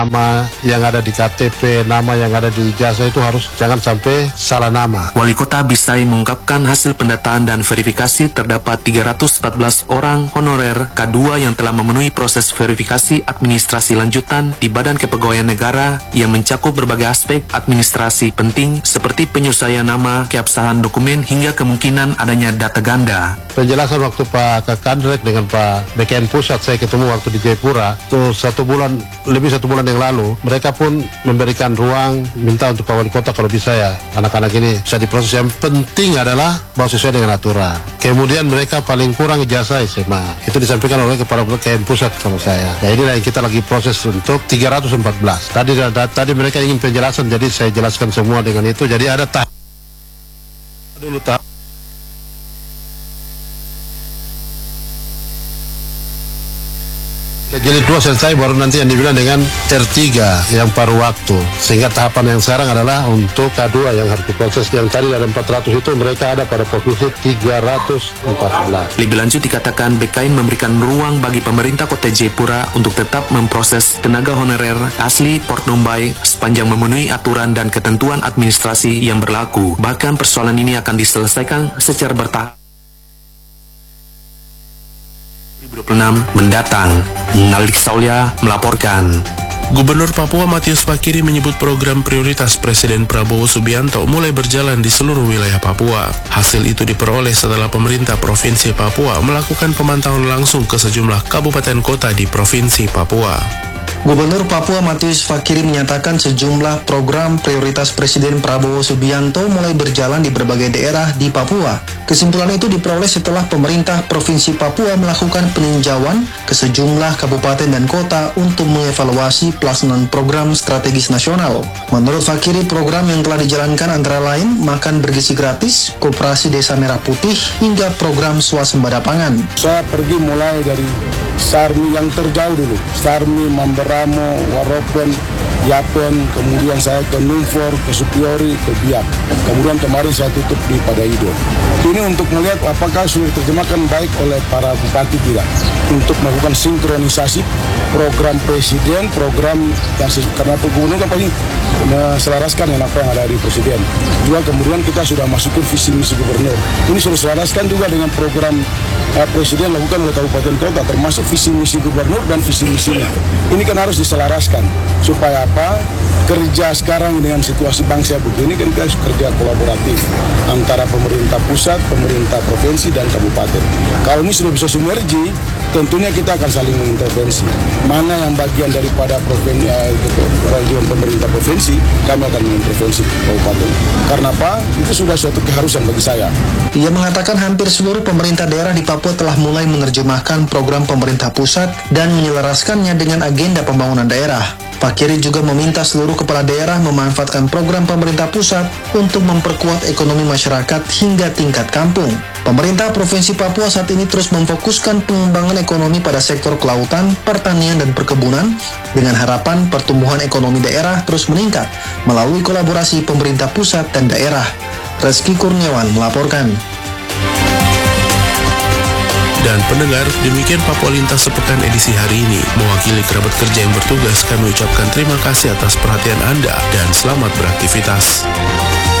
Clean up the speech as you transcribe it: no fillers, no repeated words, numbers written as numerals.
nama yang ada di KTP, nama yang ada di ijazah itu harus jangan sampai salah nama. Wali Kota Bisai mengungkapkan hasil pendataan dan verifikasi terdapat 314 orang honorer K2 yang telah memenuhi proses verifikasi administrasi lanjutan di Badan Kepegawaian Negara yang mencakup berbagai aspek administrasi penting seperti penyelesaian nama, keabsahan dokumen hingga kemungkinan adanya data ganda. Penjelasan waktu Pak Kakandrek dengan Pak BKN Pusat saya ketemu waktu di Jayapura itu 1 bulan yang lalu, mereka pun memberikan ruang, minta untuk Pak Wali Kota kalau bisa ya anak-anak ini bisa diproses. Yang penting adalah bahwa sesuai dengan aturan. Kemudian mereka paling kurang ijazah SMA, itu disampaikan oleh Kepala BKN Pusat sama saya. Ya inilah yang kita lagi proses untuk 314. Tadi mereka ingin penjelasan, jadi saya jelaskan semua dengan itu. Jadi ada dulu tahap. Jadi 2 selesai, baru nanti yang dibilang dengan R3 yang paruh waktu. Sehingga tahapan yang sekarang adalah untuk K2 yang harus diproses. Yang tadi ada 400 itu mereka ada pada posisi 314. Lebih lanjut dikatakan BKN memberikan ruang bagi pemerintah Kota Jayapura untuk tetap memproses tenaga honorer asli Port Numbai sepanjang memenuhi aturan dan ketentuan administrasi yang berlaku. Bahkan persoalan ini akan diselesaikan secara bertahap 2026 mendatang. Nalik Saulia melaporkan. Gubernur Papua Matius Fakiri menyebut program prioritas Presiden Prabowo Subianto mulai berjalan di seluruh wilayah Papua. Hasil itu diperoleh setelah pemerintah Provinsi Papua melakukan pemantauan langsung ke sejumlah kabupaten kota di Provinsi Papua. Gubernur Papua Matius Fakiri menyatakan sejumlah program prioritas Presiden Prabowo Subianto mulai berjalan di berbagai daerah di Papua. Kesimpulan itu diperoleh setelah pemerintah Provinsi Papua melakukan peninjauan ke sejumlah kabupaten dan kota untuk mengevaluasi pelaksanaan program strategis nasional. Menurut Fakiri, program yang telah dijalankan antara lain makan bergizi gratis, koperasi Desa Merah Putih, hingga program swasembada pangan. Saya pergi mulai dari Sarmi yang terjauh dulu, Sarmi, Mamberamo, Waropen, Yapen, kemudian saya ke Numfor, ke Supiori, ke Biak. Kemudian kemarin saya tutup di Padaido. Ini untuk melihat apakah sudah diterjemahkan baik oleh para bupati tidak. Untuk melakukan sinkronisasi program presiden, program yang karena gubernur kan pasti menselaraskan dengan apa yang ada di presiden. Juga kemudian kita sudah masukin visi misi gubernur. Ini sudah diselaraskan juga dengan program presiden lakukan oleh kabupaten kota, termasuk visi misi gubernur dan visi misinya. Ini kan harus diselaraskan supaya apa? Kerja sekarang dengan situasi bangsa begini kan kita harus kerja kolaboratif antara pemerintah pusat, pemerintah provinsi dan kabupaten. Kalau ini sudah bisa sinergi, tentunya kita akan saling mengintervensi. Mana yang bagian daripada provinsi, pemerintah provinsi, kami akan mengintervensi kabupaten. Karena apa? Itu sudah suatu keharusan bagi saya. Ia mengatakan hampir seluruh pemerintah daerah di Papua telah mulai menerjemahkan program pemerintah pusat dan menyelaraskannya dengan agenda pembangunan daerah. Fakiri juga meminta seluruh kepala daerah memanfaatkan program pemerintah pusat untuk memperkuat ekonomi masyarakat hingga tingkat kampung. Pemerintah Provinsi Papua saat ini terus memfokuskan pengembangan ekonomi pada sektor kelautan, pertanian, dan perkebunan dengan harapan pertumbuhan ekonomi daerah terus meningkat melalui kolaborasi pemerintah pusat dan daerah. Reski Kurniawan melaporkan. Dan pendengar, demikian Papua Lintas Sepekan edisi hari ini. Mewakili kerabat kerja yang bertugas, kami ucapkan terima kasih atas perhatian Anda dan selamat beraktivitas.